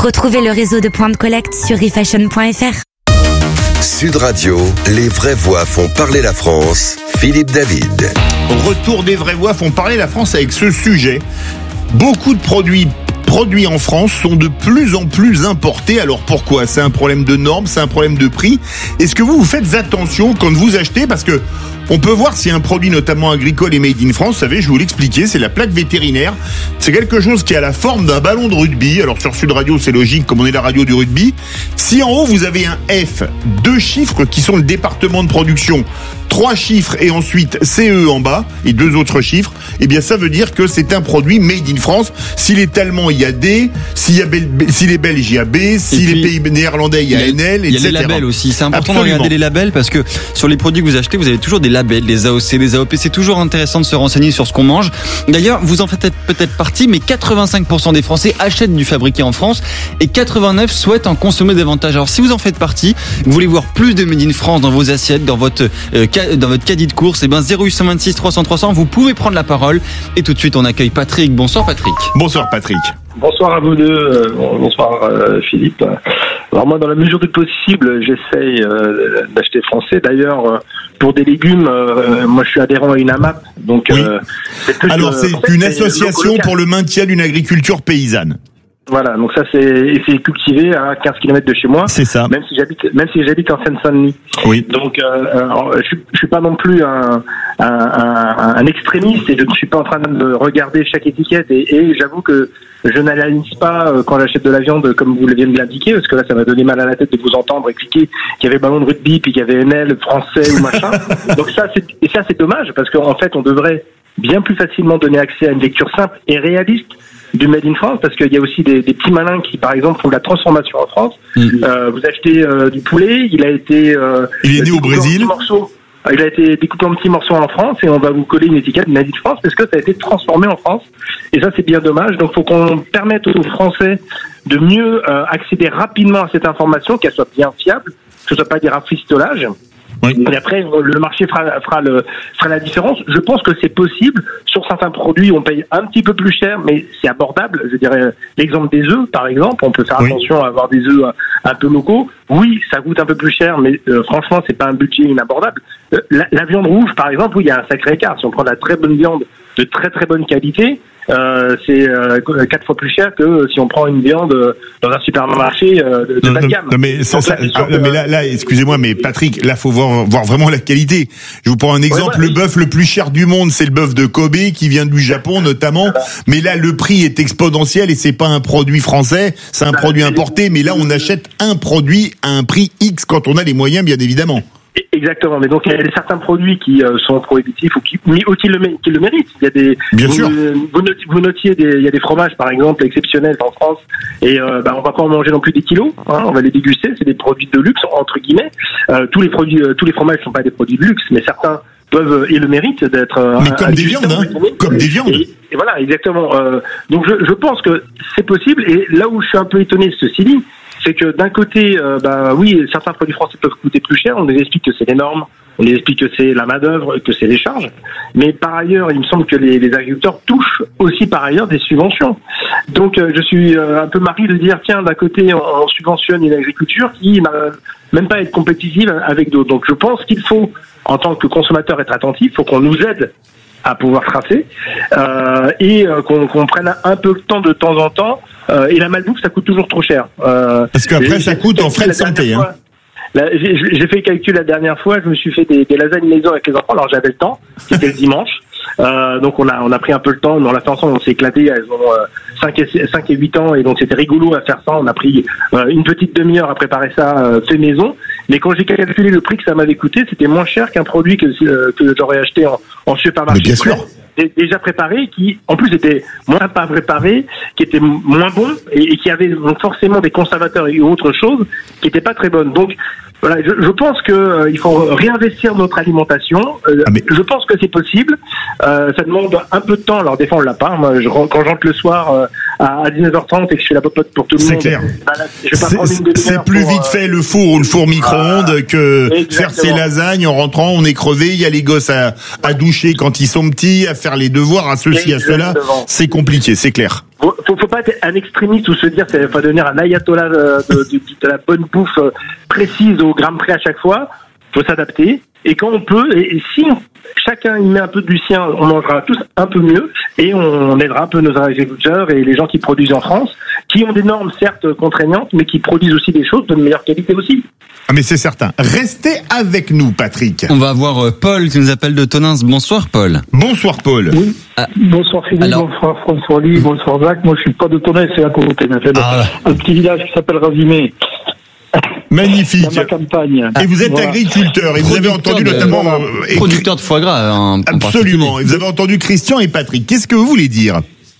Retrouvez le réseau de points de collecte sur refashion.fr. Sud Radio, les vraies voix font parler la France. Philippe David. Retour des vraies voix font parler la France avec ce sujet. Beaucoup de produits en France sont de plus en plus importés. Alors pourquoi ? C'est un problème de normes, c'est un problème de prix. Est-ce que vous faites attention quand vous achetez ? Parce que on peut voir si un produit notamment agricole est made in France. Vous savez, je vais vous l'expliquer, c'est la plaque vétérinaire. C'est quelque chose qui a la forme d'un ballon de rugby. Alors sur Sud Radio, c'est logique, comme on est la radio du rugby. Si en haut, vous avez un F, 2 chiffres qui sont le département de production, 3 chiffres et ensuite CE en bas, et 2 autres chiffres, eh bien ça veut dire que c'est un produit made in France. S'il est allemand, il y a D. S'il est belge, il y a B. S'il est pays néerlandais, il y a NL, etc. Il y a les labels aussi. C'est important Absolument. de regarder les labels parce que sur les produits que vous achetez, vous avez toujours des labels, des AOC, des AOP. C'est toujours intéressant de se renseigner sur ce qu'on mange. D'ailleurs, vous en faites peut-être partie, mais 85% des Français achètent du fabriqué en France et 89% souhaitent en consommer davantage. Alors si vous en faites partie, vous voulez voir plus de Made in France dans vos assiettes, dans votre caddie de course, et 0826 300 300, vous pouvez prendre la parole. Et tout de suite, on accueille Patrick. Bonsoir Patrick. Bonsoir Patrick. Bonsoir à vous deux, bonsoir Philippe. Alors moi, dans la mesure du possible, j'essaye d'acheter français. D'ailleurs, pour des légumes, moi je suis adhérent à une AMAP. Donc, oui. c'est alors c'est une association pour le maintien d'une agriculture paysanne. Voilà, donc ça c'est cultivé à 15 km de chez moi. C'est ça. Même si j'habite en Seine-Saint-Denis. Oui. Donc je suis pas non plus un extrémiste et je ne suis pas en train de regarder chaque étiquette et j'avoue que je n'analyse pas quand j'achète de la viande comme vous l'aviez l'indiqué, parce que là ça m'a donné mal à la tête de vous entendre expliquer qu'il y avait ballon de rugby puis qu'il y avait NL français ou machin. Donc ça c'est dommage parce qu'en fait on devrait bien plus facilement donner accès à une lecture simple et réaliste du Made in France, parce qu'il y a aussi des petits malins qui, par exemple, font de la transformation en France. Vous achetez du poulet, il est né au Brésil. Il a été découpé en petits morceaux en France et on va vous coller une étiquette Made in France parce que ça a été transformé en France. Et ça, c'est bien dommage. Donc, il faut qu'on permette aux Français de mieux accéder rapidement à cette information, qu'elle soit bien fiable, que ce soit pas des rafistolages. Oui. Et après, le marché fera la différence. Je pense que c'est possible. Sur certains produits, on paye un petit peu plus cher, mais c'est abordable. Je dirais l'exemple des œufs, par exemple. On peut faire attention à avoir des œufs un peu locaux. Oui, ça coûte un peu plus cher, mais franchement, c'est pas un budget inabordable. La viande rouge, par exemple, il y a un sacré écart. Si on prend de la très bonne viande de très très bonne qualité, c'est 4 fois plus cher que si on prend une viande dans un supermarché de bas de gamme. Non mais là, excusez-moi, mais Patrick, là faut voir vraiment la qualité. Je vous prends un exemple, le bœuf le plus cher du monde, c'est le bœuf de Kobe qui vient du Japon notamment. Mais là, le prix est exponentiel et c'est pas un produit français, c'est un produit importé. Mais là, on achète un produit à un prix X quand on a les moyens, bien évidemment. Exactement, mais donc il y a certains produits qui sont prohibitifs ou qui le méritent. Il y a des, bien sûr. Vous notiez il y a des fromages par exemple exceptionnels en France et on va pas en manger non plus des kilos. On va les déguster. C'est des produits de luxe entre guillemets. Tous les fromages sont pas des produits de luxe, mais certains peuvent et le méritent d'être. Mais comme des viandes, comme des viandes. Et voilà, exactement. Donc je pense que c'est possible. Et là où je suis un peu étonné, ceci dit, c'est que d'un côté, oui, certains produits français peuvent coûter plus cher. On nous explique que c'est les normes, on nous explique que c'est la main-d'œuvre, que c'est les charges. Mais par ailleurs, il me semble que les agriculteurs touchent aussi par ailleurs des subventions. Donc, je suis un peu marqué de dire, tiens, d'un côté, on subventionne une agriculture qui n'a même pas à être compétitive avec d'autres. Donc, je pense qu'il faut, en tant que consommateur, être attentif. Il faut qu'on nous aide à pouvoir tracer et qu'on prenne un peu de temps en temps. Et la malbouffe, ça coûte toujours trop cher. Parce qu'après, ça coûte en frais de santé. J'ai fait le calcul la dernière fois, je me suis fait des lasagnes maison avec les enfants, alors j'avais le temps, c'était le dimanche. Donc on a pris un peu le temps, on l'a fait ensemble, on s'est éclaté, elles ont 5 et 8 ans, et donc c'était rigolo à faire ça. On a pris une petite demi-heure à préparer ça fait maison. Mais quand j'ai calculé le prix que ça m'avait coûté, c'était moins cher qu'un produit que j'aurais acheté en supermarché. Mais bien sûr. Déjà préparé, qui en plus était moins pas préparé, qui était moins bon et qui avait donc forcément des conservateurs et autre chose qui n'étaient pas très bonnes. Donc voilà, je pense que il faut réinvestir notre alimentation. Je pense que c'est possible. Ça demande un peu de temps. Alors des fois on l'a pas. Moi, quand je rentre le soir à 19h30 et que je fais la popote pour tout le monde, c'est clair. Je vais pas prendre une demi-heure. C'est plus vite fait le four ou le four micro-ondes que faire ses lasagnes en rentrant. On est crevé. Il y a les gosses à doucher quand ils sont petits, à faire les devoirs à ceci, à cela, c'est compliqué, c'est clair. Faut pas être un extrémiste ou se dire qu'il faut devenir un ayatollah de la bonne bouffe précise au gramme près à chaque fois. Faut s'adapter. Et quand on peut, et si chacun y met un peu du sien, on mangera tous un peu mieux et on aidera un peu nos agriculteurs et les gens qui produisent en France, qui ont des normes certes contraignantes, mais qui produisent aussi des choses de meilleure qualité aussi. Ah mais c'est certain. Restez avec nous, Patrick. On va avoir Paul qui nous appelle de Tonins. Bonsoir Paul. Bonsoir Paul. Oui. Bonsoir Philippe, bonsoir François-Louis, bonsoir Jacques. Moi je suis pas de Tonins, c'est à côté. Un petit village qui s'appelle Razimé. Magnifique. Dans ma campagne. Et vous êtes agriculteur et vous avez entendu notamment producteur de foie gras. Absolument. Et vous avez entendu Christian et Patrick. Qu'est-ce que vous voulez dire?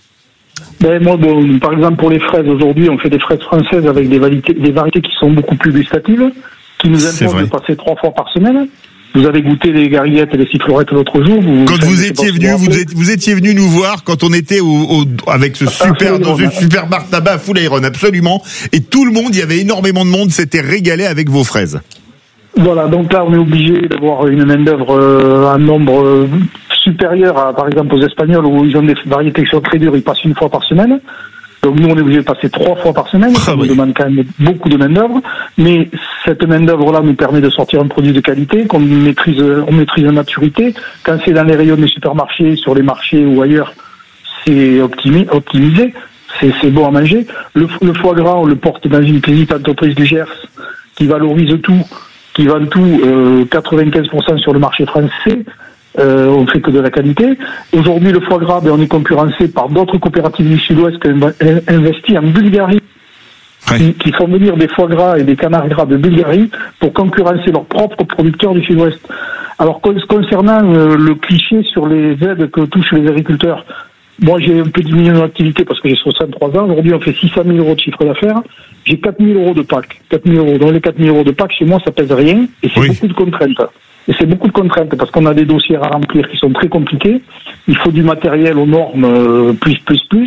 Moi, par exemple, pour les fraises, aujourd'hui, on fait des fraises françaises avec des variétés qui sont beaucoup plus gustatives, qui nous imposent de passer 3 fois par semaine. Vous avez goûté les garillettes et les sifflorettes l'autre jour. Quand vous étiez venu, vous étiez venu nous voir quand on était avec ce super bar tabac à Full Iron, absolument. Et tout le monde, il y avait énormément de monde, s'était régalé avec vos fraises. Voilà, donc là, on est obligé d'avoir une main-d'œuvre, un nombre supérieur à, par exemple, aux Espagnols où ils ont des variétés qui sont très dures, ils passent 1 fois par semaine. Donc nous, on est obligé de passer 3 fois par semaine. Ça nous demande quand même beaucoup de main-d'œuvre. Mais cette main-d'œuvre-là nous permet de sortir un produit de qualité, on maîtrise la maturité. Quand c'est dans les rayons des supermarchés, sur les marchés ou ailleurs, c'est optimisé. C'est bon à manger. Le foie gras, on le porte dans une petite entreprise du Gers qui valorise tout, qui vend tout 95% sur le marché français. On fait que de la qualité. Aujourd'hui, le foie gras, on est concurrencé par d'autres coopératives du Sud-Ouest qui ont investi en Bulgarie, qui font venir des foie gras et des canards gras de Bulgarie pour concurrencer leurs propres producteurs du Sud-Ouest. Alors, concernant le cliché sur les aides que touchent les agriculteurs, moi, j'ai un peu diminué mon activité parce que j'ai 63 ans. Aujourd'hui, on fait 600 000 euros de chiffre d'affaires. J'ai 4 000 euros de PAC. 4 000 euros. Dans les 4 000 euros de PAC, chez moi, ça pèse rien. Et c'est beaucoup de contraintes. Et c'est beaucoup de contraintes parce qu'on a des dossiers à remplir qui sont très compliqués. Il faut du matériel aux normes plus.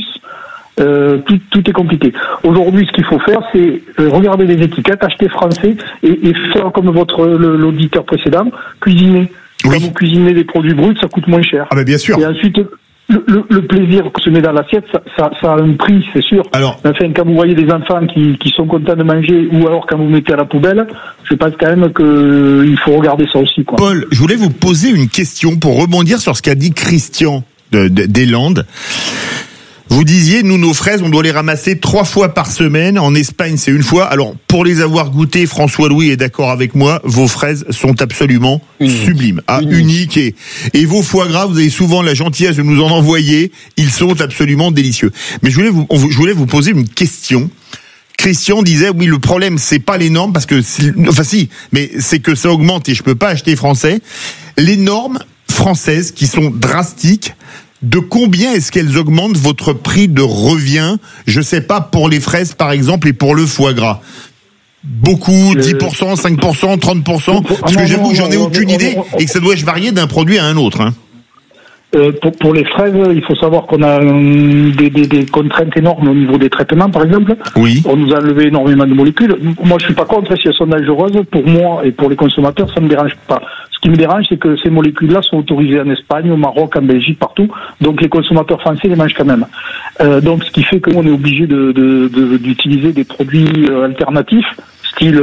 Tout est compliqué. Aujourd'hui, ce qu'il faut faire, c'est regarder les étiquettes, acheter français et faire comme l'auditeur précédent, cuisiner. Quand vous cuisinez des produits bruts, ça coûte moins cher. Ah ben bien sûr. Et ensuite, le plaisir que se met dans l'assiette, ça a un prix, c'est sûr. Alors, enfin, quand vous voyez des enfants qui sont contents de manger, ou alors quand vous mettez à la poubelle, je pense quand même qu'il faut regarder ça aussi, quoi. Paul, je voulais vous poser une question pour rebondir sur ce qu'a dit Christian des Landes. Vous disiez, nous, nos fraises, on doit les ramasser 3 fois par semaine. En Espagne, c'est 1 fois. Alors, pour les avoir goûtées, François-Louis est d'accord avec moi, vos fraises sont absolument sublimes. Uniques. Et vos foie gras, vous avez souvent la gentillesse de nous en envoyer. Ils sont absolument délicieux. Mais je voulais vous poser une question. Christian disait, oui, le problème, c'est pas les normes, parce que, mais c'est que ça augmente et je peux pas acheter français. Les normes françaises qui sont drastiques, de combien est-ce qu'elles augmentent votre prix de revient? Je sais pas, pour les fraises, par exemple, et pour le foie gras. Beaucoup, 10%, 5%, 30%? Parce que j'avoue que j'en ai aucune idée et que ça doit varier d'un produit à un autre, hein. Pour les fraises, il faut savoir qu'on a des contraintes énormes au niveau des traitements, par exemple. Oui. On nous a enlevé énormément de molécules. Moi, je suis pas contre si elles sont dangereuses. Pour moi et pour les consommateurs, ça me dérange pas. Ce qui me dérange, c'est que ces molécules-là sont autorisées en Espagne, au Maroc, en Belgique, partout. Donc, les consommateurs français les mangent quand même. Donc, ce qui fait qu'on est obligé d'utiliser des produits alternatifs, style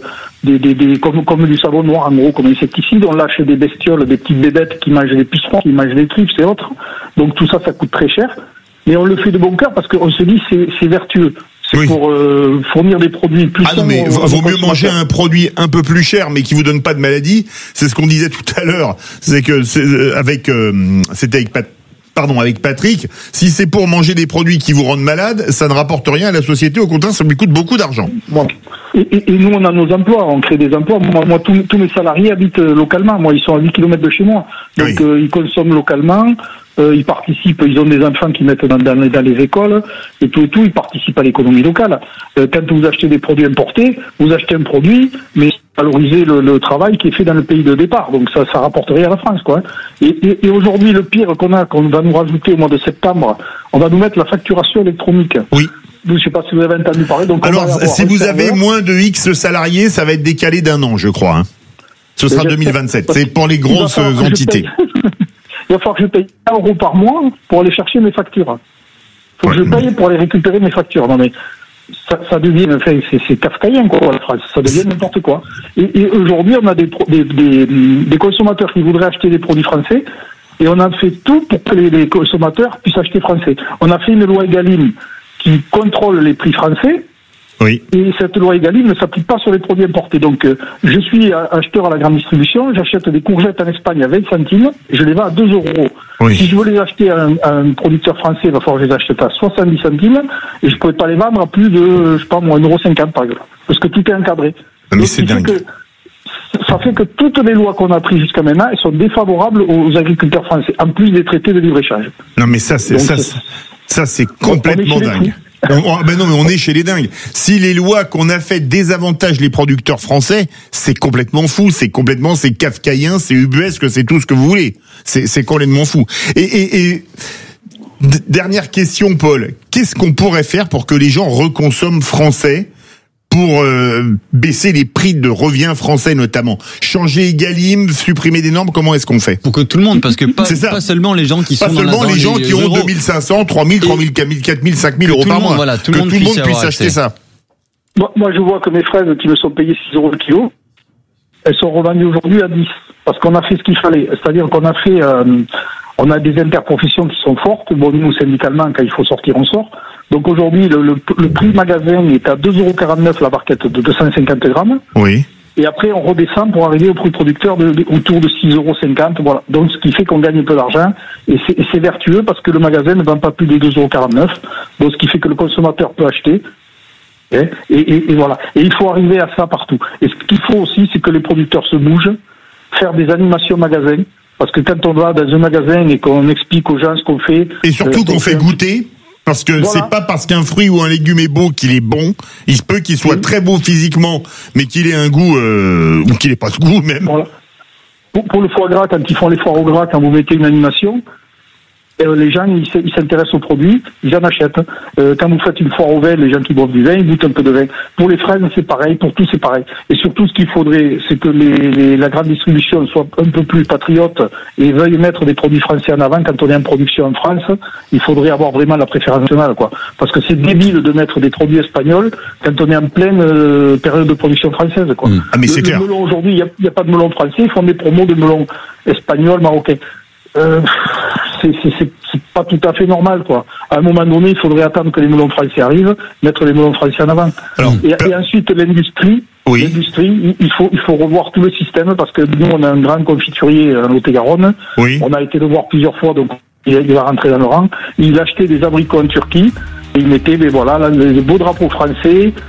comme du savon noir, en gros, comme insecticide. On lâche des bestioles, des petites bébêtes qui mangent des pucerons, qui mangent des tripes et autres. Donc tout ça coûte très cher. Mais on le fait de bon cœur parce qu'on se dit c'est vertueux. C'est pour fournir des produits plus sains. Ah non, mais vaut mieux manger un produit un peu plus cher, mais qui vous donne pas de maladie. C'est ce qu'on disait tout à l'heure. C'est que c'était avec Patrick, si c'est pour manger des produits qui vous rendent malade, ça ne rapporte rien à la société, au contraire, ça lui coûte beaucoup d'argent. Bon. Et nous, on a nos emplois, on crée des emplois. Moi tous mes salariés habitent localement. Moi, ils sont à 8 km de chez moi. Donc, ils consomment localement, ils participent, ils ont des enfants qui mettent dans les écoles, et tout, ils participent à l'économie locale. Quand vous achetez des produits importés, vous achetez un produit, mais valoriser le travail qui est fait dans le pays de départ. Donc ça rapporte rien à la France, quoi. Et aujourd'hui, le pire qu'on va nous rajouter au mois de septembre, on va nous mettre la facturation électronique. Oui. Je ne sais pas si vous avez entendu parler. Donc alors, si vous avez moins de X salariés, ça va être décalé d'1 an, je crois. Hein. Ce sera 2027. C'est pour les grosses entités. il va falloir que je paye 1 euro par mois pour aller chercher mes factures. Faut que je paye pour aller récupérer mes factures. Non mais ça devient, enfin, c'est kafkaïen quoi, la phrase. Ça devient n'importe quoi. Et aujourd'hui, on a des consommateurs qui voudraient acheter des produits français, et on a fait tout pour que les consommateurs puissent acheter français. On a fait une loi Egalim qui contrôle les prix français. Oui. Et cette loi Egalim ne s'applique pas sur les produits importés. Donc, je suis acheteur à la grande distribution, j'achète des courgettes en Espagne à 20 centimes, je les vends à 2 euros. Oui. Si je veux les acheter à un producteur français, il va falloir que je les achète à 70 centimes, et je ne pourrais pas les vendre à plus de, je sais pas moi, 1,50 € par exemple. Parce que tout est encadré. Mais donc, c'est dingue. Ça fait que toutes les lois qu'on a prises jusqu'à maintenant, elles sont défavorables aux agriculteurs français, en plus des traités de libre-échange. Non mais ça c'est complètement dingue. Ben non, mais on est chez les dingues. Si les lois qu'on a faites désavantagent les producteurs français, c'est complètement fou, c'est kafkaïen, c'est ubuesque, c'est tout ce que vous voulez. C'est complètement fou. Et dernière question, Paul. Qu'est-ce qu'on pourrait faire pour que les gens reconsomment français, pour baisser les prix de revient français notamment? Changer Egalim, supprimer des normes, comment est-ce qu'on fait? Pour que tout le monde, parce que pas seulement les gens qui sont dans les gens qui ont 2500, 3000, 3000, 4000, 5000 euros par mois. Voilà, tout que le monde tout le monde puisse acheter ça. Moi, je vois que mes fraises qui me sont payées 6 € le kilo, elles sont revendues aujourd'hui à 10. Parce qu'on a fait ce qu'il fallait. C'est-à-dire qu'on a fait, on a des interprofessions qui sont fortes. Bon, nous, syndicalement, quand il faut sortir, on sort. Donc aujourd'hui, le prix magasin est à 2,49 € la barquette de 250 grammes. Oui. Et après, on redescend pour arriver au prix producteur autour de 6,50 €. Voilà. Donc, ce qui fait qu'on gagne un peu d'argent. Et c'est vertueux parce que le magasin ne vend pas plus de 2,49 €. Donc, ce qui fait que le consommateur peut acheter. Et voilà. Et il faut arriver à ça partout. Et ce qu'il faut aussi, c'est que les producteurs se bougent, faire des animations magasins. Parce que quand on va dans un magasin et qu'on explique aux gens ce qu'on fait... Et surtout qu'on fait goûter... Parce que c'est pas parce qu'un fruit ou un légume est beau qu'il est bon. Il se peut qu'il soit très beau physiquement, mais qu'il ait un goût ou qu'il ait pas de goût même. Voilà. Pour le foie gras, quand ils font les foires au gras, quand vous mettez une animation, les gens ils s'intéressent aux produits, ils en achètent. Quand vous faites une foire au vin, les gens qui boivent du vin, ils goûtent un peu de vin. Pour les fraises, c'est pareil. Pour tout, c'est pareil. Et surtout, ce qu'il faudrait, c'est que la grande distribution soit un peu plus patriote et veuille mettre des produits français en avant. Quand on est en production en France, il faudrait avoir vraiment la préférence nationale, quoi. Parce que c'est débile de mettre des produits espagnols quand on est en pleine période de production française, quoi. Ah, mais c'est clair. Le melon aujourd'hui, il n'y a pas de melon français. Ils font des promos de melon espagnol, marocain. C'est pas tout à fait normal, quoi. À un moment donné, il faudrait attendre que les melons français arrivent, mettre les melons français en avant. Alors, et ensuite, l'industrie, il faut revoir tout le système parce que nous, on a un grand confiturier en Lot-et-Garonne. Oui. On a été le voir plusieurs fois, donc il va rentrer dans le rang. Il achetait des abricots en Turquie et il mettait, les beaux drapeaux français,